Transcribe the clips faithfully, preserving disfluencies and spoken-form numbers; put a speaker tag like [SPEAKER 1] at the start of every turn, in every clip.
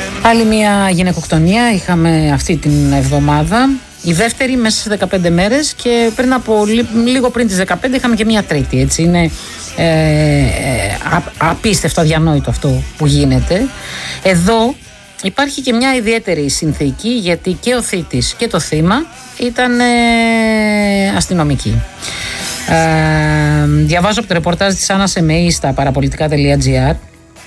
[SPEAKER 1] Άλλη μια γυναικοκτονία είχαμε αυτή την εβδομάδα. Η δεύτερη μέσα σε δεκαπέντε μέρες και πριν από, λίγο πριν τις δεκαπέντε είχαμε και μια τρίτη. Έτσι είναι ε, α, απίστευτο, αδιανόητο αυτό που γίνεται. Εδώ υπάρχει και μια ιδιαίτερη συνθήκη, γιατί και ο θήτης και το θύμα ήταν ε, αστυνομικοί. Ε, διαβάζω από το ρεπορτάζ της Άννας Εμεή στα παραπολιτικά τελεία τζι άρ.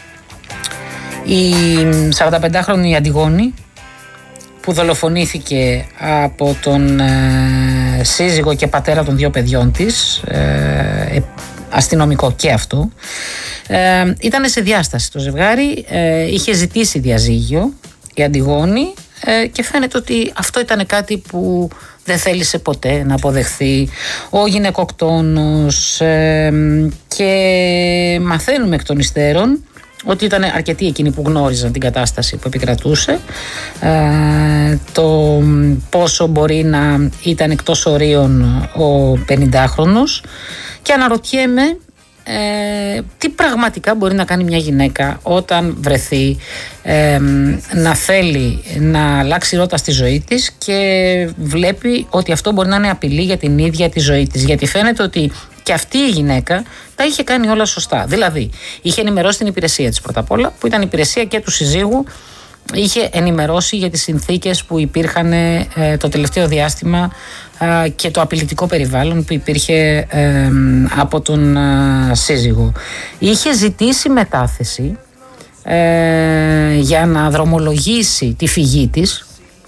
[SPEAKER 1] Η σαρανταπεντάχρονη Αντιγόνη, που δολοφονήθηκε από τον ε, σύζυγο και πατέρα των δύο παιδιών της, ε, αστυνομικό και αυτό, ε, ήταν σε διάσταση το ζευγάρι, ε, είχε ζητήσει διαζύγιο η Αντιγόνη ε, και φαίνεται ότι αυτό ήταν κάτι που δεν θέλησε ποτέ να αποδεχθεί ο γυναικοκτόνος, ε, και μαθαίνουμε εκ των υστέρων ότι ήταν αρκετοί εκείνοι που γνώριζαν την κατάσταση που επικρατούσε, ε, το πόσο μπορεί να ήταν εκτός ορίων ο πενηντάχρονος, και αναρωτιέμαι ε, τι πραγματικά μπορεί να κάνει μια γυναίκα όταν βρεθεί ε, να θέλει να αλλάξει ρότα στη ζωή της και βλέπει ότι αυτό μπορεί να είναι απειλή για την ίδια τη ζωή της, γιατί φαίνεται ότι και αυτή η γυναίκα τα είχε κάνει όλα σωστά. Δηλαδή, είχε ενημερώσει την υπηρεσία της πρώτα απ' όλα, που ήταν η υπηρεσία και του συζύγου. Είχε ενημερώσει για τις συνθήκες που υπήρχαν ε, το τελευταίο διάστημα ε, και το απειλητικό περιβάλλον που υπήρχε ε, από τον ε, σύζυγο. Είχε ζητήσει μετάθεση ε, για να δρομολογήσει τη φυγή της.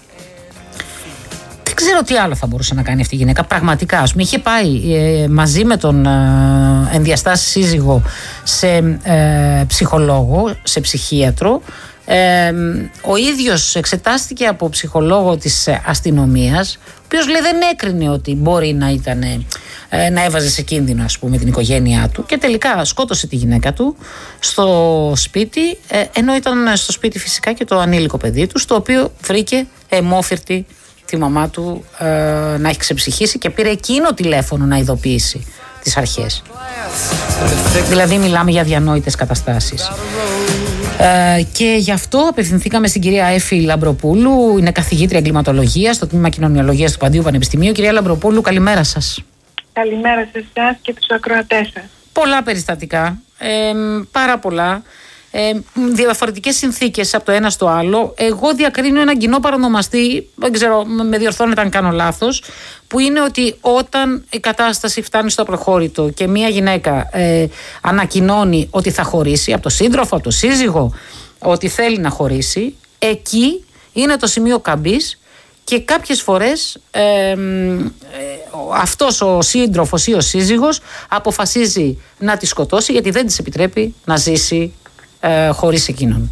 [SPEAKER 1] Δεν ξέρω τι άλλο θα μπορούσε να κάνει αυτή η γυναίκα. Πραγματικά, ας πούμε, είχε πάει ε, μαζί με τον ε, ενδιαστάση σύζυγο σε ε, ψυχολόγο, σε ψυχίατρο. Ε, ο ίδιος εξετάστηκε από ψυχολόγο της αστυνομίας, ο οποίος λέει δεν έκρινε ότι μπορεί να ήταν, ε, να έβαζε σε κίνδυνο, ας πούμε, την οικογένειά του, και τελικά σκότωσε τη γυναίκα του στο σπίτι, ε, ενώ ήταν στο σπίτι φυσικά και το ανήλικο παιδί του, στο οποίο βρήκε αιμόφυρτη τη μαμά του ε, να έχει ξεψυχήσει, και πήρε εκείνο τηλέφωνο να ειδοποιήσει τις αρχές. Δηλαδή μιλάμε για αδιανόητες καταστάσεις. Ε, και γι' αυτό απευθυνθήκαμε στην κυρία Έφη Λαμπροπούλου, είναι καθηγήτρια εγκληματολογίας στο τμήμα κοινωνιολογίας του Παντίου Πανεπιστημίου. Κυρία Λαμπροπούλου, καλημέρα σας.
[SPEAKER 2] Καλημέρα σε εσάς και τους ακροατές σας.
[SPEAKER 1] Πολλά περιστατικά, ε, πάρα πολλά. Ε, διαφορετικές συνθήκες από το ένα στο άλλο. Εγώ διακρίνω έναν κοινό παρονομαστή, δεν ξέρω, με διορθώνετε αν κάνω λάθος, που είναι ότι όταν η κατάσταση φτάνει στο προχώρητο και μια γυναίκα ε, ανακοινώνει ότι θα χωρίσει από το σύντροφο, από το σύζυγο, ότι θέλει να χωρίσει, εκεί είναι το σημείο καμπής, και κάποιες φορές ε, ε, αυτός ο σύντροφος ή ο σύζυγος αποφασίζει να τη σκοτώσει, γιατί δεν της επιτρέπει να ζήσει Ε, χωρίς εκείνον.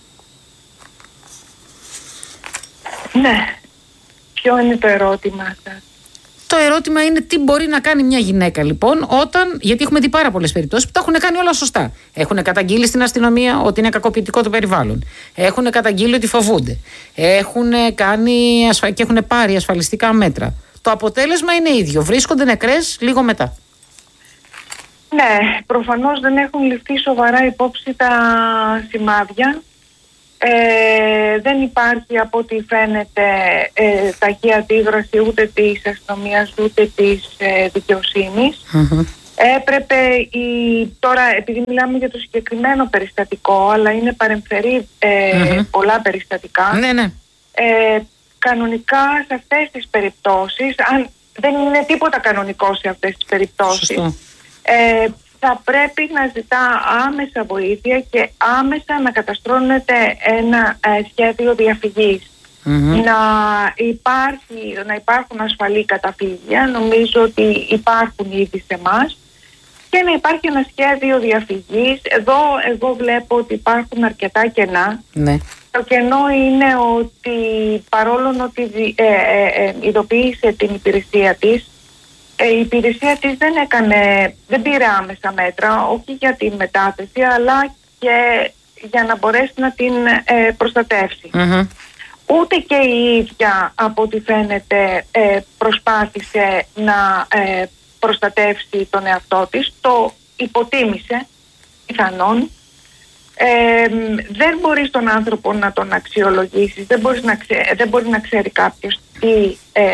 [SPEAKER 2] Ναι. Ποιο είναι το ερώτημα σας?
[SPEAKER 1] Το ερώτημα είναι τι μπορεί να κάνει μια γυναίκα, λοιπόν, όταν, γιατί έχουμε δει πάρα πολλές περιπτώσεις που τα έχουν κάνει όλα σωστά. Έχουν καταγγείλει στην αστυνομία ότι είναι κακοποιητικό το περιβάλλον. Έχουν καταγγείλει ότι φοβούνται. Έχουν κάνει ασφα... και έχουν πάρει ασφαλιστικά μέτρα. Το αποτέλεσμα είναι ίδιο. Βρίσκονται νεκρές λίγο μετά.
[SPEAKER 2] Ναι, προφανώς δεν έχουν ληφθεί σοβαρά υπόψη τα σημάδια. Ε, δεν υπάρχει, από ό,τι φαίνεται, ε, ταχεία αντίδραση ούτε της αστυνομίας ούτε της ε, δικαιοσύνης. Mm-hmm. Έπρεπε, η, τώρα επειδή μιλάμε για το συγκεκριμένο περιστατικό, αλλά είναι παρεμφερή ε, mm-hmm. πολλά περιστατικά,
[SPEAKER 1] ναι, ναι.
[SPEAKER 2] Ε, κανονικά σε αυτές τις περιπτώσεις, αν δεν είναι τίποτα κανονικό σε αυτές τις περιπτώσεις, Ε, θα πρέπει να ζητά άμεσα βοήθεια και άμεσα να καταστρώνεται ένα ε, σχέδιο διαφυγής. Mm-hmm. Να, υπάρχει, να υπάρχουν ασφαλή καταφύγια, νομίζω ότι υπάρχουν ήδη σε εμάς, και να υπάρχει ένα σχέδιο διαφυγής. Εδώ εγώ βλέπω ότι υπάρχουν αρκετά κενά. Ναι. Το κενό είναι ότι παρόλο ότι ε, ε, ε, ειδοποίησε την υπηρεσία της, η υπηρεσία της δεν έκανε, δεν πήρε άμεσα μέτρα, όχι για την μετάθεση, αλλά και για να μπορέσει να την ε, προστατεύσει. Mm-hmm. Ούτε και η ίδια, από ό,τι φαίνεται, ε, προσπάθησε να ε, προστατεύσει τον εαυτό της, το υποτίμησε πιθανόν. Ε, δεν μπορείς τον άνθρωπο να τον αξιολογήσεις, δεν, μπορείς να ξέ, δεν μπορεί να ξέρει κάποιος τι ε,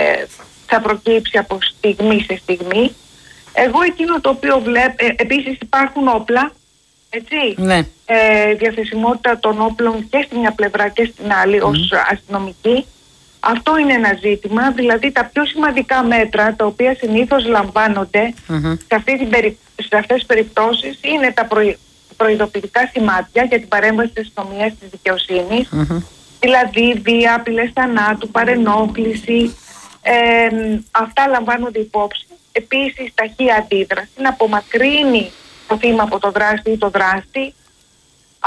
[SPEAKER 2] θα προκύψει από στιγμή σε στιγμή. Εγώ εκείνο το οποίο βλέπω, ε, επίσης υπάρχουν όπλα, έτσι,
[SPEAKER 1] ναι.
[SPEAKER 2] ε, διαθεσιμότητα των όπλων και στην μια πλευρά και στην άλλη mm. ως αστυνομική. Αυτό είναι ένα ζήτημα, δηλαδή τα πιο σημαντικά μέτρα τα οποία συνήθως λαμβάνονται mm-hmm. σε, αυτή την περι... σε αυτές τις περιπτώσεις είναι τα προη... προειδοποιητικά σημάδια για την παρέμβαση της αστυνομίας της δικαιοσύνης, mm-hmm. δηλαδή βία, απειλές θανάτου, παρενόχληση, ε, αυτά λαμβάνονται υπόψη. Επίσης ταχύ αντίδραση, να απομακρύνει το θύμα από το δράστη ή το δράστη α,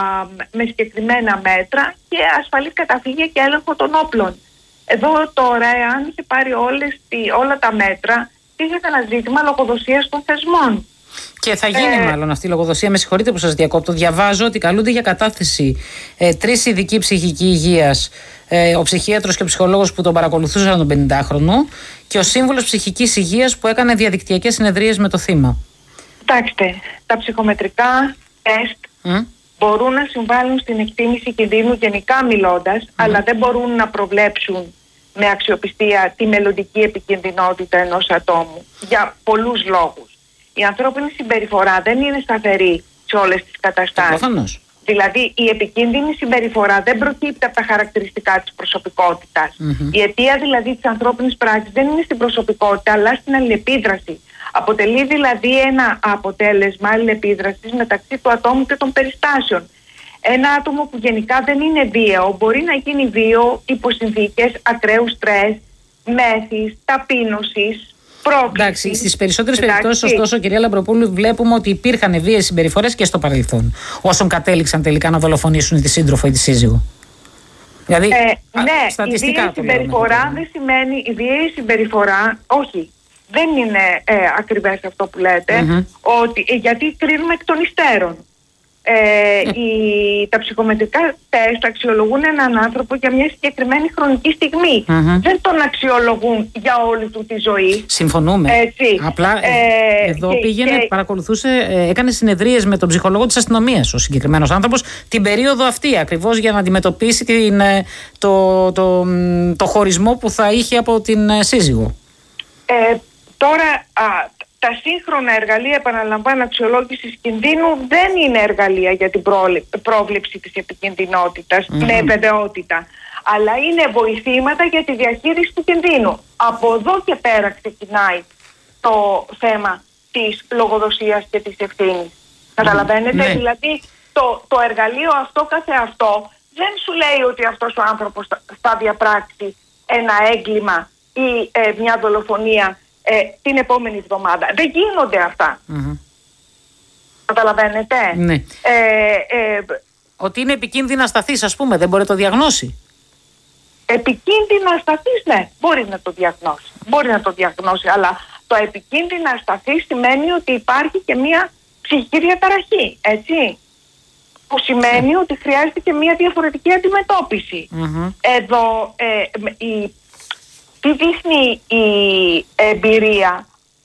[SPEAKER 2] με συγκεκριμένα μέτρα και ασφαλής καταφύγια και έλεγχο των όπλων. Εδώ τώρα, εάν είχε πάρει όλες, όλα τα μέτρα, είχε ένα ζήτημα λογοδοσίας των θεσμών.
[SPEAKER 1] Και θα γίνει ε, μάλλον αυτή η λογοδοσία. Με συγχωρείτε που σας διακόπτω. Διαβάζω ότι καλούνται για κατάθεση ε, τρεις ειδικοί ψυχική υγείας, ε, ο ψυχίατρος και ο ψυχολόγος που τον παρακολουθούσαν τον πενηντάχρονο και ο σύμβουλος ψυχικής υγείας που έκανε διαδικτυακές συνεδρίες με το θύμα. Κοιτάξτε,
[SPEAKER 2] τα ψυχομετρικά τεστ mm. μπορούν να συμβάλλουν στην εκτίμηση κινδύνου γενικά μιλώντας, mm. αλλά δεν μπορούν να προβλέψουν με αξιοπιστία τη μελλοντική επικινδυνότητα ενός ατόμου για πολλούς λόγους. Η ανθρώπινη συμπεριφορά δεν είναι σταθερή σε όλες τις καταστάσεις.
[SPEAKER 1] Προφανώς.
[SPEAKER 2] Δηλαδή η επικίνδυνη συμπεριφορά δεν προκύπτει από τα χαρακτηριστικά της προσωπικότητας. Mm-hmm. Η αιτία δηλαδή της ανθρώπινης πράξης δεν είναι στην προσωπικότητα αλλά στην αλληλεπίδραση. Αποτελεί δηλαδή ένα αποτέλεσμα αλληλεπίδρασης μεταξύ του ατόμου και των περιστάσεων. Ένα άτομο που γενικά δεν είναι βίαιο μπορεί να γίνει βίαιο υπό συνθήκες ακραίου στρες, μέθης, ταπείνωσης.
[SPEAKER 1] Εντάξει, στις περισσότερες περιπτώσεις, ωστόσο, κυρία Λαμπροπούλου, βλέπουμε ότι υπήρχαν βίαιες συμπεριφορές και στο παρελθόν, όσων κατέληξαν τελικά να δολοφονήσουν τη σύντροφο ή τη σύζυγο. Δηλαδή,
[SPEAKER 2] ε, ναι, στατιστικά η βίαιη συμπεριφορά δεν σημαίνει, η βίαιη συμπεριφορά, όχι, δεν είναι ε, ακριβές αυτό που λέτε, mm-hmm. ότι, ε, γιατί κρίνουμε εκ των υστέρων. Ε, mm. οι, τα ψυχομετρικά τεστ αξιολογούν έναν άνθρωπο για μια συγκεκριμένη χρονική στιγμή. Mm-hmm. Δεν τον αξιολογούν για όλη του τη ζωή.
[SPEAKER 1] Συμφωνούμε.
[SPEAKER 2] Έτσι.
[SPEAKER 1] Απλά ε, εδώ και, πήγαινε, και... παρακολουθούσε, ε, έκανε συνεδρίες με τον ψυχολόγο της αστυνομίας ο συγκεκριμένος άνθρωπος την περίοδο αυτή, ακριβώς για να αντιμετωπίσει την, το, το, το, το χωρισμό που θα είχε από την ε, σύζυγο.
[SPEAKER 2] Ε, τώρα... Α, τα σύγχρονα εργαλεία, επαναλαμβάνω, αξιολόγησης κινδύνου δεν είναι εργαλεία για την πρόβλεψη της επικινδυνότητας mm-hmm. με βεβαιότητα, αλλά είναι βοηθήματα για τη διαχείριση του κινδύνου. Από εδώ και πέρα ξεκινάει το θέμα της λογοδοσίας και της ευθύνης. Mm-hmm. Καταλαβαίνετε, mm-hmm. δηλαδή το, το εργαλείο αυτό καθεαυτό δεν σου λέει ότι αυτός ο άνθρωπος θα διαπράξει ένα έγκλημα ή ε, μια δολοφονία Ε, την επόμενη εβδομάδα. Δεν γίνονται αυτά. Mm-hmm. Καταλαβαίνετε.
[SPEAKER 1] Ναι.
[SPEAKER 2] Ε, ε,
[SPEAKER 1] Ότι είναι επικίνδυνα σταθείς, ας πούμε, δεν μπορεί να το διαγνώσει.
[SPEAKER 2] Επικίνδυνα σταθείς, ναι, μπορεί να το διαγνώσει. Μπορεί να το διαγνώσει, αλλά το επικίνδυνα σταθείς σημαίνει ότι υπάρχει και μια ψυχική διαταραχή, έτσι. Που σημαίνει mm. ότι χρειάζεται και μια διαφορετική αντιμετώπιση. Mm-hmm. Εδώ ε, η τι δείχνει η εμπειρία?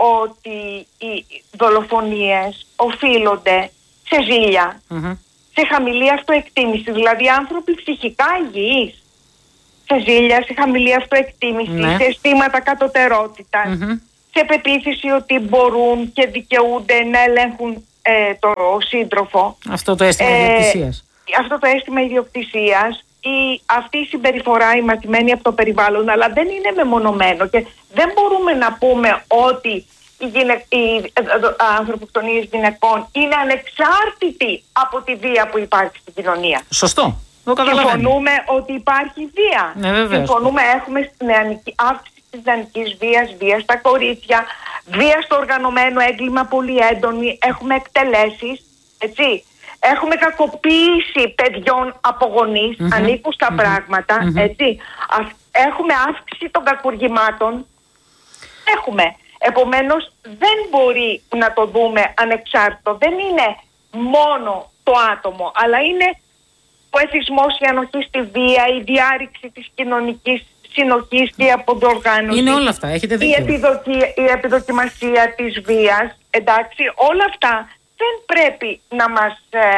[SPEAKER 2] Ότι οι δολοφονίες οφείλονται σε ζήλια, mm-hmm. σε χαμηλή αυτοεκτίμηση, δηλαδή άνθρωποι ψυχικά υγιείς, σε ζήλια, σε χαμηλή αυτοεκτίμηση, mm-hmm. σε αισθήματα κατωτερότητας, mm-hmm. σε πεποίθηση ότι μπορούν και δικαιούνται να ελέγχουν ε, το σύντροφο.
[SPEAKER 1] Αυτό το αίσθημα ε, ιδιοκτησίας.
[SPEAKER 2] Αυτό το αίσθημα ιδιοκτησίας. Η, αυτή η συμπεριφορά η μαθημένη από το περιβάλλον, αλλά δεν είναι μεμονωμένο και δεν μπορούμε να πούμε ότι οι, γυναι... οι ανθρωποκτονίες γυναικών είναι ανεξάρτητοι από τη βία που υπάρχει στην κοινωνία.
[SPEAKER 1] Σωστό.
[SPEAKER 2] Συμφωνούμε ότι υπάρχει βία.
[SPEAKER 1] Ναι,
[SPEAKER 2] Συμφωνούμε, έχουμε νεανική, αύξηση της νεανικής βίας, βία στα κορίτσια, βία στο οργανωμένο έγκλημα πολύ έντονη, έχουμε εκτελέσεις, έτσι. Έχουμε κακοποίηση παιδιών από γονείς, mm-hmm. ανήκουστα mm-hmm. πράγματα, mm-hmm. έτσι. Έχουμε αύξηση των κακουργημάτων. Έχουμε. Επομένως, δεν μπορεί να το δούμε ανεξάρτητο. Δεν είναι μόνο το άτομο, αλλά είναι ο εθισμός, η ανοχή στη βία, η διάρρηξη της κοινωνικής συνοχής και η αποδιοργάνωση.
[SPEAKER 1] Είναι όλα αυτά, έχετε δίκιο.
[SPEAKER 2] Η, επιδοκι... η επιδοκιμασία της βίας, εντάξει, όλα αυτά δεν πρέπει να μας ε,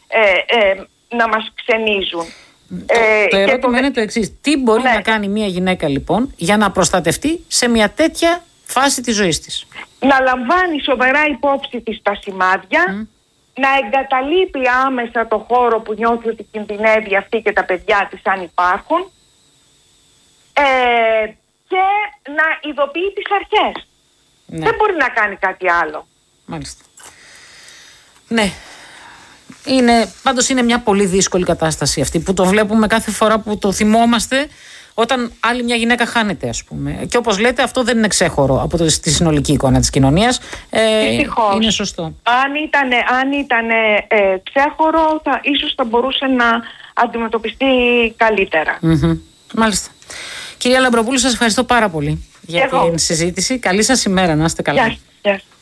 [SPEAKER 2] ε, ε, να μας ξενίζουν.
[SPEAKER 1] Το, ε, το ερώτημα το... είναι το εξής. Τι μπορεί ναι. να κάνει μια γυναίκα λοιπόν για να προστατευτεί σε μια τέτοια φάση της ζωής της?
[SPEAKER 2] Να λαμβάνει σοβαρά υπόψη της τα σημάδια, mm. να εγκαταλείπει άμεσα το χώρο που νιώθει ότι κινδυνεύει αυτή και τα παιδιά της αν υπάρχουν, ε, και να ειδοποιεί τις αρχές. Ναι. Δεν μπορεί να κάνει κάτι άλλο.
[SPEAKER 1] Μάλιστα. Ναι. Είναι, πάντως είναι μια πολύ δύσκολη κατάσταση αυτή που το βλέπουμε κάθε φορά που το θυμόμαστε όταν άλλη μια γυναίκα χάνεται, ας πούμε. Και όπως λέτε, αυτό δεν είναι ξέχωρο από το, τη συνολική εικόνα της κοινωνίας. Ε, είναι σωστό.
[SPEAKER 2] Αν ήταν, αν ήταν ε, ξέχωρο, θα, ίσως θα μπορούσε να αντιμετωπιστεί καλύτερα.
[SPEAKER 1] Mm-hmm. Μάλιστα. Κυρία Λαμπροπούλου, σας ευχαριστώ πάρα πολύ για
[SPEAKER 2] Εγώ.
[SPEAKER 1] την συζήτηση. Καλή σας ημέρα, να είστε καλά.
[SPEAKER 2] Γεια σας.